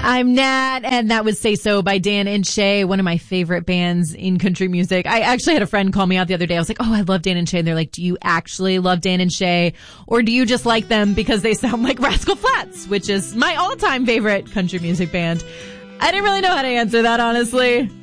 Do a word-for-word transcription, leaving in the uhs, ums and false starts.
I'm Nat, and that was Say So by Dan and Shay, one of my favorite bands in country music. I actually had a friend call me out the other day. I was like, oh, I love Dan and Shay. And they're like, do you actually love Dan and Shay? Or do you just like them because they sound like Rascal Flatts, which is my all-time favorite country music band? I didn't really know how to answer that, honestly.